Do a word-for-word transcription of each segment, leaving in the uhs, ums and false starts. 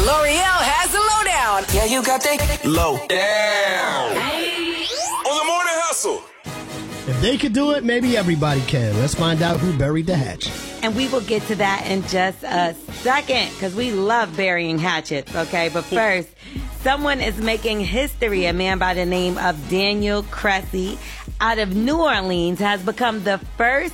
L'Oreal has the lowdown. Yeah, you got that low down. On the Morning Hustle. If they could do it, maybe everybody can. Let's find out who buried the hatchet. And we will get to that in just a second because we love burying hatchets, okay? But first, someone is making history. A man by the name of Daniel Cressy out of New Orleans has become the first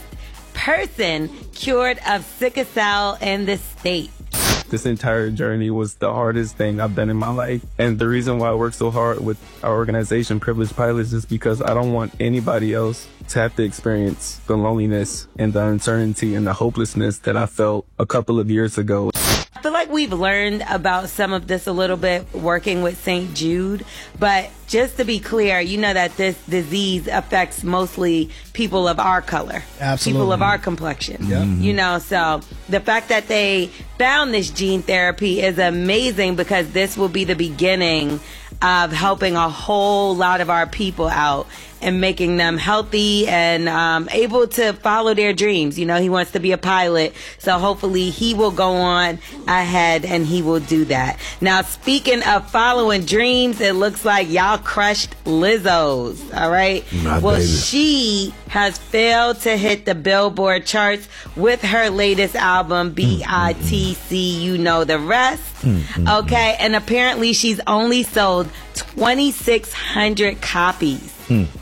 person cured of sickle cell in the state. This entire journey was the hardest thing I've done in my life. And the reason why I work so hard with our organization, Privileged Pilots, is because I don't want anybody else to have to experience the loneliness and the uncertainty and the hopelessness that I felt a couple of years ago. I feel like we've learned about some of this a little bit working with Saint Jude, but just to be clear, you know that this disease affects mostly people of our color. Absolutely. People of our complexion. Yep. You know, so the fact that they found this gene therapy is amazing because this will be the beginning of helping a whole lot of our people out and making them healthy and um, able to follow their dreams. You know, he wants to be a pilot, so hopefully he will go on ahead and he will do that. Now, speaking of following dreams, it looks like y'all crushed Lizzo's, all right? My well, baby. She has failed to hit the Billboard charts with her latest album, B I T C, you know the rest. Okay, and apparently she's only sold twenty-six hundred copies.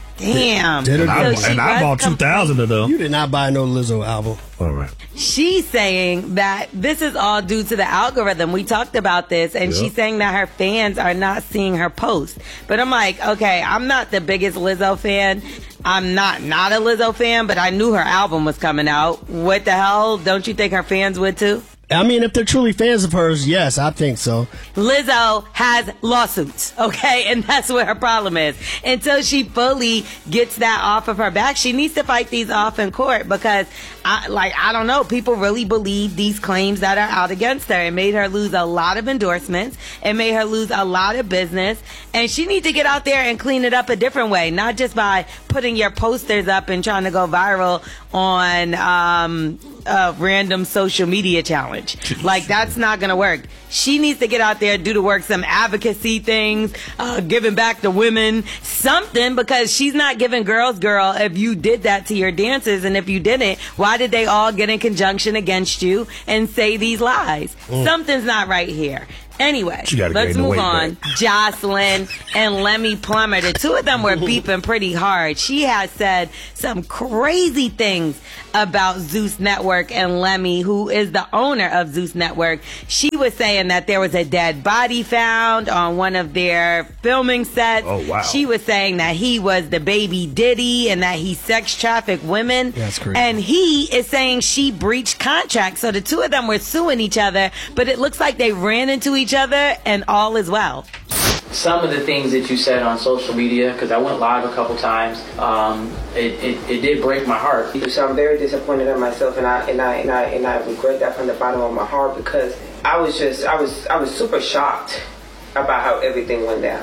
Damn. Did her And I, good. So she and I was bought two thousand of them. You did not buy no Lizzo album. All right. She's saying that this is all due to the algorithm. We talked about this, and Yep. she's saying that her fans are not seeing her post. But I'm like, okay, I'm not the biggest Lizzo fan. I'm not not a Lizzo fan, but I knew her album was coming out. What the hell? Don't you think her fans would too? I mean, if they're truly fans of hers, yes, I think so. Lizzo has lawsuits, okay? And that's what her problem is. Until she fully gets that off of her back, she needs to fight these off in court because, I, like, I don't know, people really believe these claims that are out against her. It made her lose a lot of endorsements. It made her lose a lot of business. And she needs to get out there and clean it up a different way, not just by putting your posters up and trying to go viral on um, a random social media challenge. Like, that's not gonna work. She needs to get out there, do the work, some advocacy things, uh, giving back to women, something, because she's not giving girls girl if you did that to your dancers. And if you didn't, why did they all get in conjunction against you and say these lies? Mm. Something's not right here. Anyway, She gotta let's gain the move weight on. back. Jocelyn and Lemmy Plummer, the two of them were beefing pretty hard. She has said some crazy things about Zeus Network and Lemmy, who is the owner of Zeus Network. She was saying that there was a dead body found on one of their filming sets. Oh, wow. She was saying that he was the baby Diddy and that he sex trafficked women. That's crazy. And he is saying she breached contract. So the two of them were suing each other, but it looks like they ran into each other and all is well. Some of the things that you said on social media, because I went live a couple times, um, it, it, it did break my heart. So I'm very disappointed in myself, and I and I and I and I regret that from the bottom of my heart because I was just I was I was super shocked about how everything went down.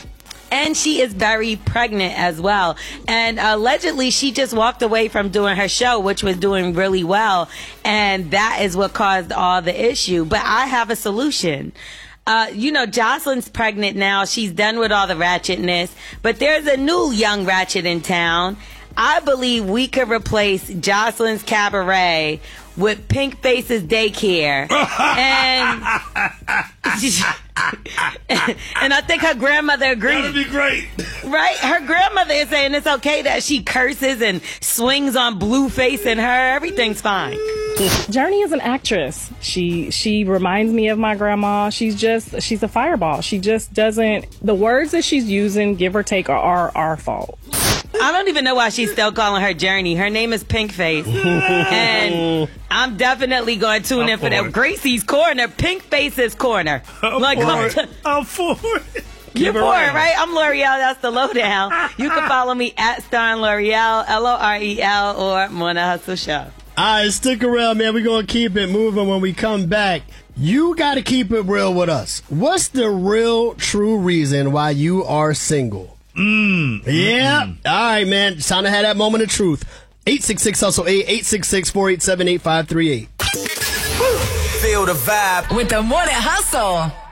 And she is very pregnant as well. And allegedly, she just walked away from doing her show, which was doing really well. And that is what caused all the issue. But I have a solution. Uh, you know, Jocelyn's pregnant now. She's done with all the ratchetness. But there's a new young ratchet in town. I believe we could replace Jocelyn's Cabaret with Pink Face's Daycare. and and I think her grandmother agrees. That'd be great. Right? Her grandmother is saying it's okay that she curses and swings on Blueface and her. Everything's fine. Journey is an actress. She she reminds me of my grandma. She's just she's a fireball. She just doesn't. The words that she's using, give or take, are our, our fault. I don't even know why she's still calling her Journey. Her name is Pink Face. And I'm definitely going to tune in for that. Gracie's Corner, Pink Face's Corner. I'm like, for I'm it. t- I'm for it. You're Give her for a- it, right? I'm L'Oreal. That's the lowdown. You can follow me at Starn L'Oreal, L O R E L, or Morning Hustle Show. All right, stick around, man. We're going to keep it moving. When we come back, you got to keep it real with us. What's the real, true reason why you are single? Mm. Yeah. Mm-hmm. All right, man. It's time to have that moment of truth. eight six six hustle eight, eight six six, four eight seven, eight five three eight. Feel the vibe with the Morning Hustle.